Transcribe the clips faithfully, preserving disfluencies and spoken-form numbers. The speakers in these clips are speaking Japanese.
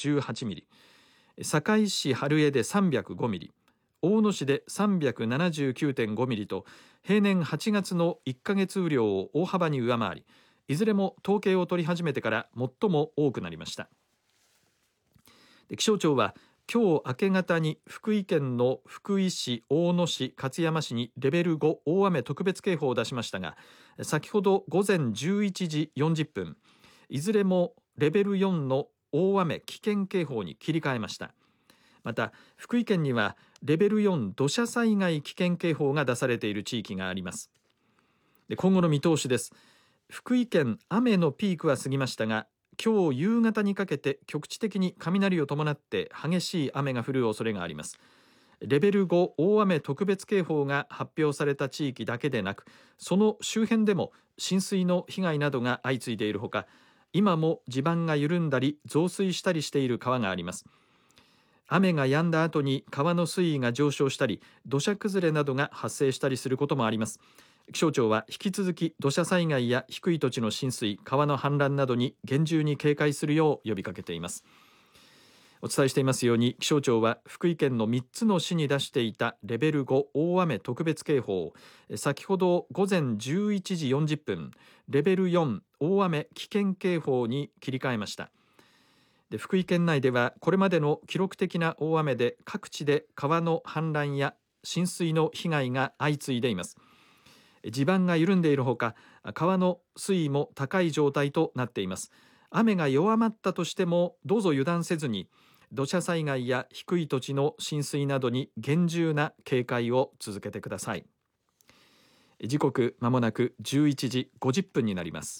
じゅうはちミリ、堺市春江でさんびゃくごミリ、大野市で さんびゃくななじゅうきゅうてんごミリと平年はちがつのいっかげつ雨量を大幅に上回り、いずれも統計を取り始めてから最も多くなりました。で気象庁は今日明け方に福井県の福井市、大野市、勝山市にレベルご大雨特別警報を出しましたが、先ほど午前じゅういちじよんじゅっぷん、いずれもレベルよんの大雨危険警報に切り替えました。また福井県にはレベルよん土砂災害危険警報が出されている地域があります。で今後の見通しです。福井県、雨のピークは過ぎましたが、今日夕方にかけて局地的に雷を伴って激しい雨が降る恐れがあります。レベルご大雨特別警報が発表された地域だけでなく、その周辺でも浸水の被害などが相次いでいるほか、今も地盤が緩んだり増水したりしている川があります。雨が止んだ後に川の水位が上昇したり、土砂崩れなどが発生したりすることもあります。気象庁は引き続き土砂災害や低い土地の浸水、川の氾濫などに厳重に警戒するよう呼びかけています。お伝えしていますように、気象庁は福井県のみっつの市に出していたレベルご大雨特別警報を先ほど午前じゅういちじよんじゅっぷん、レベルよん大雨危険警報に切り替えました。で福井県内ではこれまでの記録的な大雨で各地で川の氾濫や浸水の被害が相次いでいます。地盤が緩んでいるほか、川の水位も高い状態となっています。雨が弱まったとしてもどうぞ油断せずに、土砂災害や低い土地の浸水などに厳重な警戒を続けてください。時刻まもなくじゅういちじごじゅっぷんになります。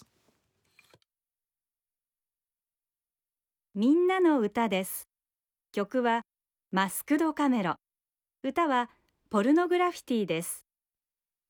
みんなの歌です。曲はマスクドカメロ、歌はポルノグラフィティです。